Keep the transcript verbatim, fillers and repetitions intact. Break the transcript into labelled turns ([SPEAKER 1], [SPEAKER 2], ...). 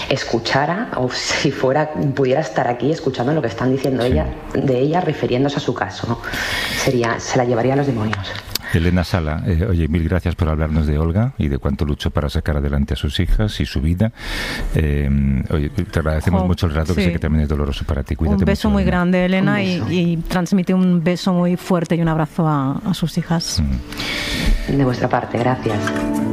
[SPEAKER 1] escuchara, o si fuera pudiera estar aquí escuchando lo que están diciendo sí. ella de ella refiriéndose a su caso, ¿no? Sería, se la llevaría a los demonios.
[SPEAKER 2] Elena Sala, eh, oye, mil gracias por hablarnos de Olga y de cuánto luchó para sacar adelante a sus hijas y su vida. Eh, oye, te agradecemos oh, mucho el rato, sí. que sé que también es doloroso para ti. Cuídate
[SPEAKER 3] un beso
[SPEAKER 2] mucho,
[SPEAKER 3] muy
[SPEAKER 2] Elena.
[SPEAKER 3] grande, Elena, y, y transmite un beso muy fuerte y un abrazo a, a sus hijas.
[SPEAKER 1] Mm. De vuestra parte, gracias.